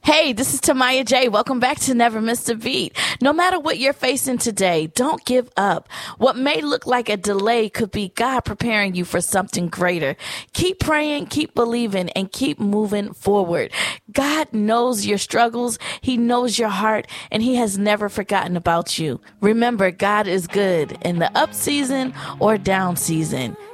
Hey, this is Tamaya J. Welcome back to Never Miss a Beat. No matter what you're facing today, don't give up. What may look like a delay could be God preparing you for something greater. Keep praying, keep believing, and keep moving forward. God knows your struggles. He knows your heart, and He has never forgotten about you. Remember, God is good in the up season or down season.